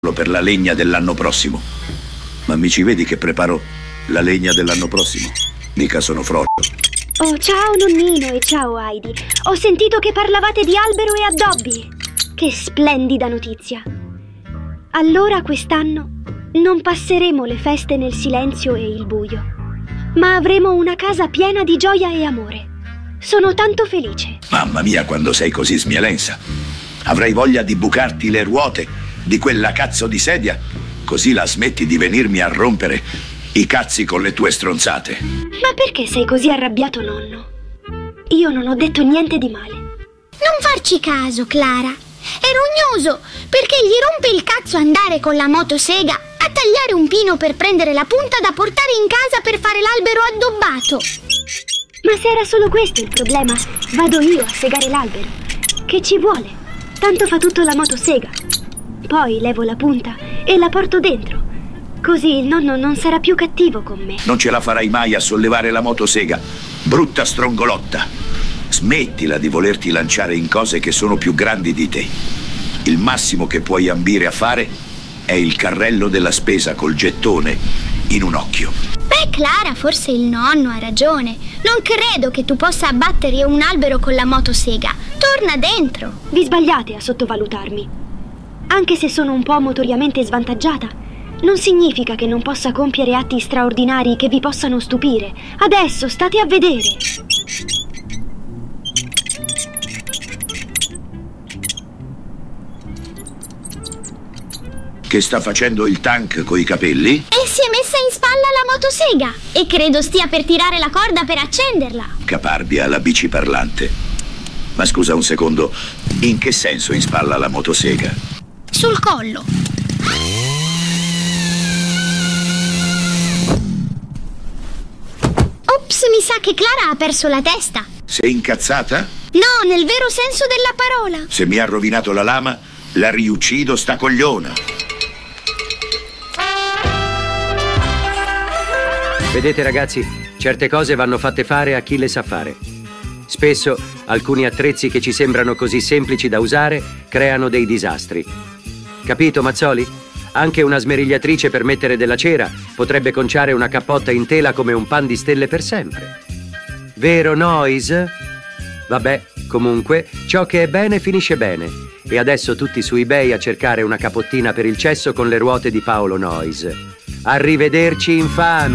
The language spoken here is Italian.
per la legna dell'anno prossimo. Ma mi ci vedi che preparo la legna dell'anno prossimo? Mica sono Frodo. Oh, ciao nonnino e ciao Heidi. Ho sentito che parlavate di albero e addobbi. Che splendida notizia. Allora quest'anno non passeremo le feste nel silenzio e il buio, ma avremo una casa piena di gioia e amore. Sono tanto felice. Mamma mia, quando sei così smielenza. Avrai voglia di bucarti le ruote di quella cazzo di sedia, così la smetti di venirmi a rompere i cazzi con le tue stronzate. Ma perché sei così arrabbiato, nonno? Io non ho detto niente di male. Non farci caso, Clara. È rognoso perché gli rompe il cazzo andare con la motosega a tagliare un pino per prendere la punta da portare in casa per fare l'albero addobbato. Ma se era solo questo il problema, vado io a segare l'albero. Che ci vuole? Tanto fa tutto la motosega. Poi levo la punta e la porto dentro. Così il nonno non sarà più cattivo con me. Non ce la farai mai a sollevare la motosega, brutta strongolotta. Smettila di volerti lanciare in cose che sono più grandi di te. Il massimo che puoi ambire a fare è il carrello della spesa col gettone in un occhio. Beh, Clara, forse il nonno ha ragione. Non credo che tu possa abbattere un albero con la motosega. Torna dentro. Vi sbagliate a sottovalutarmi. Anche se sono un po' motoriamente svantaggiata, non significa che non possa compiere atti straordinari che vi possano stupire. Adesso state a vedere. Che sta facendo il tank coi capelli? E si è messa in spalla la motosega e credo stia per tirare la corda per accenderla. Caparbia, la bici parlante. Ma scusa un secondo, in che senso in spalla la motosega? Sul collo. Ops, mi sa che Clara ha perso la testa. Sei incazzata? No, nel vero senso della parola. Se mi ha rovinato la lama, la riuccido sta cogliona. Vedete ragazzi, certe cose vanno fatte fare a chi le sa fare. Spesso alcuni attrezzi che ci sembrano così semplici da usare creano dei disastri. Capito, Mazzoli? Anche una smerigliatrice per mettere della cera potrebbe conciare una cappotta in tela come un pan di stelle per sempre. Vero, Noise? Vabbè, comunque, ciò che è bene finisce bene. E adesso tutti su eBay a cercare una capottina per il cesso con le ruote di Paolo Noise. Arrivederci, infami!